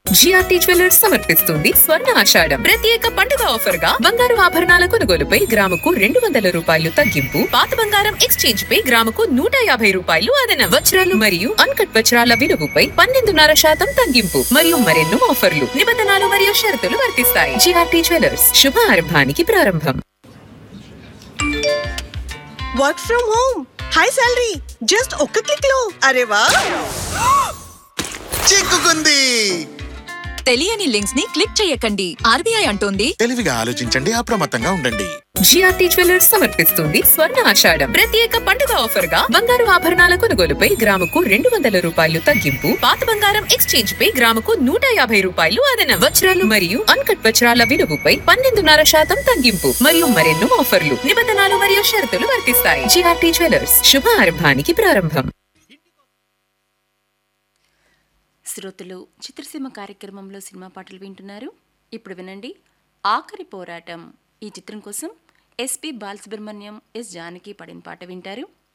GRT jewellers సమర్పిస్తుంది స్వర్ణ ఆషాఢం ప్రత్యేక పండుగ ఆఫర్ గా బంగారు ఆభరణాల కొనుగోలుపై గ్రాముకు 200 రూపాయలు తగ్గింపు, పాత బంగారం ఎక్స్చేంజ్ పై గ్రాముకు 150 రూపాయలు అదనం, వజ్రాలు మరియు అన్కట్ వజ్రాల విలువపై 12.5% తగ్గింపు మరియు మరెన్నో ఆఫర్లు, నిబంధనలు మరియు షరతులు వర్తిస్తాయి. జిఆర్టీ జ్యువెలర్స్ శుభారంభానికి ప్రారంభం. Work from home, high salary, just ఒక్క క్లిక్ లో. అరే వా, చిక్కుకుంది. తెలియని లింక్స్ ని క్లిక్ చేయకండి. ఆర్బీఐ అంటోంది తెలివిగా ఆలోచించండి, అప్రమత్తంగా ఉండండి. జిఆర్టీ జ్యువెలర్స్ సమర్పిస్తుంది స్వర్ణ ఆషాఢం ప్రత్యేక పండుగ ఆఫర్ గా బంగారు ఆభరణాల కొనుగోలుపై గ్రాముకు 200 రూపాయలు తగ్గింపు, పాత బంగారం ఎక్స్చేంజ్ పై గ్రాముకు 150 రూపాయలు అదనం, వజ్రాలు మరియు అన్కట్ వజ్రాల విలువపై 12.5% తగ్గింపు మరియు మరెన్నో ఆఫర్లు, నిబంధనలు మరియు షరతులు వర్తిస్తాయి. జిఆర్టీ జ్యువెలర్స్ శుభారంభానికి ప్రారంభం. శ్రోతలు చిత్రసీమ కార్యక్రమంలో సినిమా పాటలు వింటున్నారు. ఇప్పుడు వినండి ఆఖరి పోరాటం. ఈ చిత్రం కోసం ఎస్పి బాలసుబ్రహ్మణ్యం, ఎస్ జానకి పాడిన పాట వింటారు.